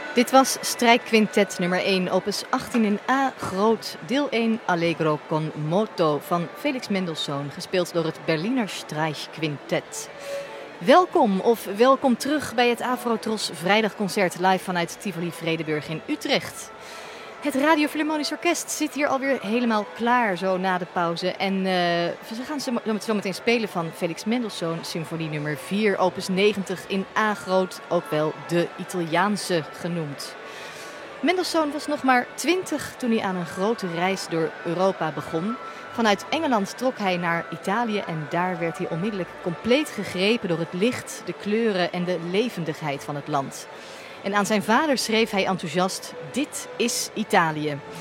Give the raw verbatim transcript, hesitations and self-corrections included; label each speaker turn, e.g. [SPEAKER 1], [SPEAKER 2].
[SPEAKER 1] Dit was strijkquintet nummer één, opus achttien in A groot, deel één Allegro con moto van Felix Mendelssohn, gespeeld door het Berliner Streichquintet. Welkom of welkom terug bij het Afro-Tros vrijdagconcert live vanuit Tivoli Vredenburg in Utrecht. Het Radio Philharmonisch Orkest zit hier alweer helemaal klaar zo na de pauze. En uh, ze gaan zo, zo meteen spelen van Felix Mendelssohn, symfonie nummer vier, opus negentig in A groot, ook wel de Italiaanse genoemd. Mendelssohn was nog maar twintig toen hij aan een grote reis door Europa begon. Vanuit Engeland trok hij naar Italië en daar werd hij onmiddellijk compleet gegrepen door het licht, de kleuren en de levendigheid van het land. En aan zijn vader schreef hij enthousiast: "Dit is Italië."